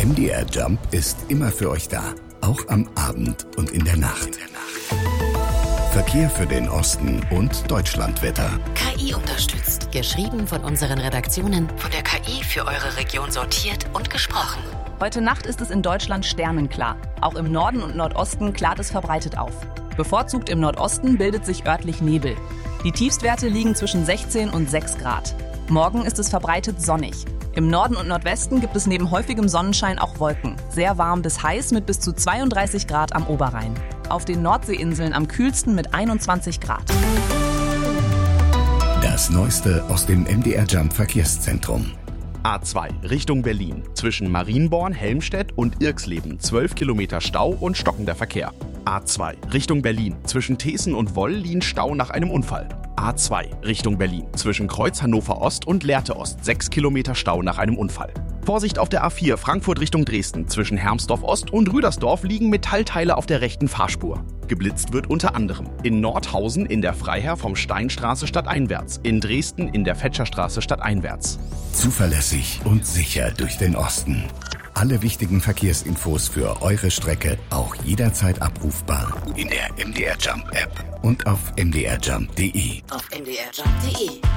MDR Jump ist immer für euch da, auch am Abend und in der Nacht. Verkehr für den Osten und Deutschlandwetter. KI unterstützt. Geschrieben von unseren Redaktionen, von der KI für eure Region sortiert und gesprochen. Heute Nacht ist es in Deutschland sternenklar. Auch im Norden und Nordosten klart es verbreitet auf. Bevorzugt im Nordosten bildet sich örtlich Nebel. Die Tiefstwerte liegen zwischen 16 und 6 Grad. Morgen ist es verbreitet sonnig. Im Norden und Nordwesten gibt es neben häufigem Sonnenschein auch Wolken. Sehr warm bis heiß mit bis zu 32 Grad am Oberrhein. Auf den Nordseeinseln am kühlsten mit 21 Grad. Das Neueste aus dem MDR Jump Verkehrszentrum. A2 Richtung Berlin. Zwischen Marienborn, Helmstedt und Irxleben 12 Kilometer Stau und stockender Verkehr. A2 Richtung Berlin. Zwischen Thesen und Wollin Stau nach einem Unfall. A2 Richtung Berlin. Zwischen Kreuz Hannover Ost und Lehrte Ost 6 Kilometer Stau nach einem Unfall. Vorsicht auf der A4 Frankfurt Richtung Dresden. Zwischen Hermsdorf Ost und Rüdersdorf liegen Metallteile auf der rechten Fahrspur. Geblitzt wird unter anderem in Nordhausen in der Freiherr vom Steinstraße stadteinwärts, in Dresden in der Fetscherstraße stadteinwärts. Zuverlässig und sicher durch den Osten. Alle wichtigen Verkehrsinfos für eure Strecke auch jederzeit abrufbar in der MDR Jump App und auf mdrjump.de. Auf mdrjump.de.